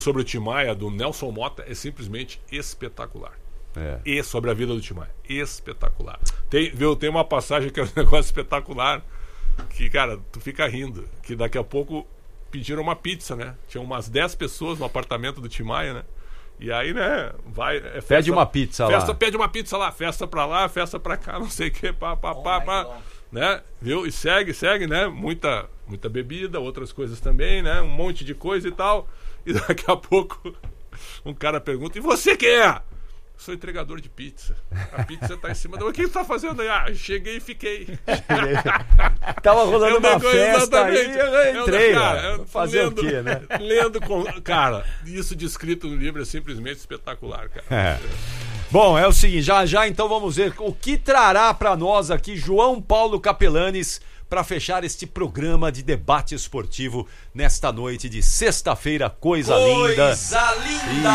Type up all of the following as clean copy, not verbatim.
sobre o Tim Maia, do Nelson Mota, é simplesmente espetacular. E sobre a vida do Tim Maia, espetacular. Tem uma passagem que é um negócio espetacular, que, cara, tu fica rindo, que daqui a pouco pediram uma pizza, né? Tinha umas 10 pessoas no apartamento do Tim Maia, né? E aí, né, pede uma pizza lá. Pede uma pizza lá, festa pra lá, festa pra cá, não sei o que, pá, né? Viu? E segue, né? Muita bebida, outras coisas também, né? Um monte de coisa e tal. E daqui a pouco um cara pergunta: e você quem é? Sou entregador de pizza. A pizza tá em cima do... O que você tá fazendo aí? Cheguei e fiquei. Tava rolando uma festa aí, eu entrei. Fazer o quê, né? Cara, isso descrito no livro é simplesmente espetacular, cara. Bom, é o seguinte, já então vamos ver o que trará para nós aqui João Paulo Capelanes para fechar este programa de debate esportivo nesta noite de sexta-feira. Coisa linda. Coisa linda!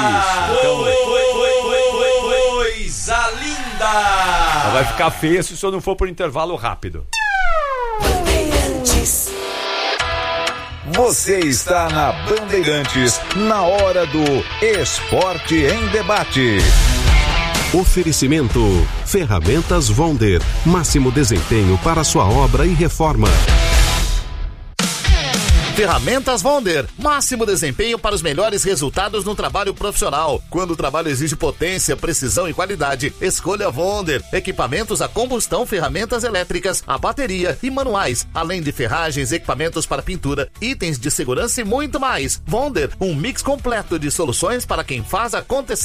Coisa linda! Vai ficar feio se o senhor não for por intervalo rápido. Você está na Bandeirantes, na hora do Esporte em Debate. Oferecimento: Ferramentas Wonder, máximo desempenho para sua obra e reforma. Ferramentas Wonder, máximo desempenho para os melhores resultados no trabalho profissional. Quando o trabalho exige potência, precisão e qualidade, escolha Wonder. Equipamentos a combustão, ferramentas elétricas, a bateria e manuais, além de ferragens, equipamentos para pintura, itens de segurança e muito mais. Wonder, um mix completo de soluções para quem faz acontecer.